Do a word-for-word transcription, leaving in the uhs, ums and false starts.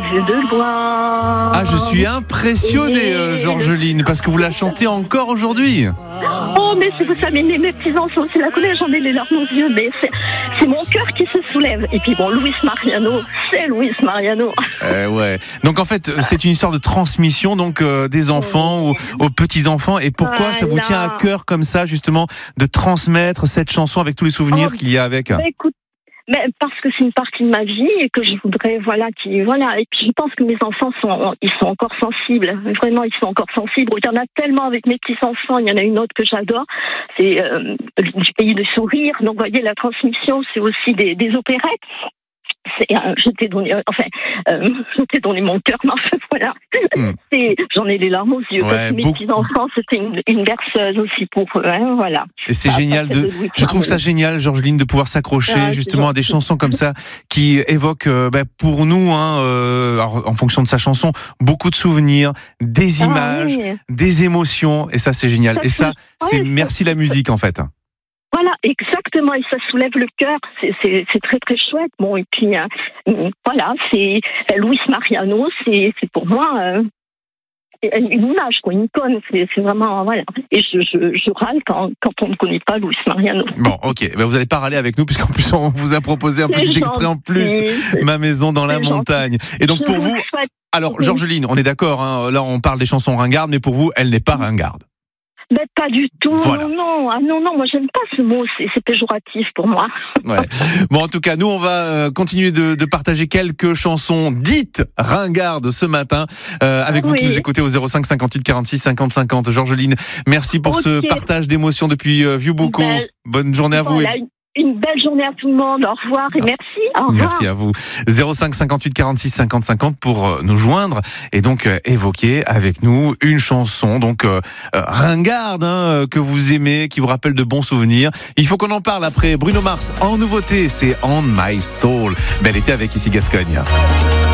yeux de bois. Ah, je suis impressionné, euh, Georgeline, parce que vous la chantez encore aujourd'hui. Oh, mais si vous savez, mes, mes petits-enfants, c'est la colère, j'en ai les larmes aux yeux, mais c'est, c'est mon cœur qui se soulève. Et puis bon, Luis Mariano, c'est Luis Mariano. Eh ouais. Donc en fait, c'est une histoire de transmission donc euh, des enfants aux, aux petits-enfants. Et pourquoi Voilà. ça vous tient à cœur comme ça, justement, de transmettre cette chanson avec tous les souvenirs Oh, qu'il y a avec? Bah, écoute, mais parce que c'est une partie de ma vie et que je voudrais, voilà, qui, voilà. Et puis je pense que mes enfants sont, ils sont encore sensibles. Vraiment, ils sont encore sensibles. Il y en a tellement avec mes petits enfants. Il y en a une autre que j'adore. C'est euh, du pays de sourire. Donc, vous voyez, la transmission, c'est aussi des, des opérettes. C'est, euh, je t'ai donné, euh, enfin, euh, je t'ai donné mon cœur, mais enfin, voilà. Mm. C'est, j'en ai les larmes aux yeux. Ouais, parce que mes beaucoup... petits-enfants, c'était une, une berceuse aussi pour eux, hein, voilà. Et c'est ça, génial de, de je trouve ça génial, Georgeline, de pouvoir s'accrocher ah, justement à des chansons comme ça qui évoquent, euh, bah, pour nous, hein, euh, alors, en fonction de sa chanson, beaucoup de souvenirs, des images, ah, oui. des émotions, et ça, c'est génial. Ça, et ça, c'est, ouais, merci ça, la musique, en fait. Voilà, exactement, et ça soulève le cœur, c'est, c'est, c'est très très chouette. Bon, et puis euh, voilà, c'est euh, Luis Mariano, c'est, c'est pour moi euh, une image, quoi, une icône, c'est, c'est vraiment, voilà. Et je, je, je râle quand, quand on ne connaît pas Luis Mariano. Bon, ok, ben, vous n'allez pas râler avec nous, puisqu'en plus on vous a proposé un c'est petit gentil, extrait en plus, Ma maison dans la montagne. Et donc je pour vous, souhaite... alors Georgeline, on est d'accord, hein, là on parle des chansons ringardes, mais pour vous, elle n'est pas ringarde. Ben, pas du tout, voilà. non, non, ah, non, non, moi j'aime pas ce mot, c'est, c'est péjoratif pour moi. Ouais. Bon, en tout cas, nous on va euh, continuer de, de partager quelques chansons dites ringardes ce matin, euh, avec oui. vous qui nous écoutez au zéro cinq cinquante-huit quarante-six cinquante cinquante. Georgeline, merci pour okay. ce partage d'émotions depuis euh, Vieux-Bocaux. Ben, Bonne journée à voilà. vous. Et... Une belle journée à tout le monde. Au revoir et merci. Au revoir. Merci à vous. zéro cinq cinquante-huit quarante-six cinquante cinquante pour nous joindre et donc euh, évoquer avec nous une chanson donc euh, euh, ringarde hein, que vous aimez, qui vous rappelle de bons souvenirs. Il faut qu'on en parle après Bruno Mars en nouveauté. C'est On My Soul. Bel été avec Ici Gascogne.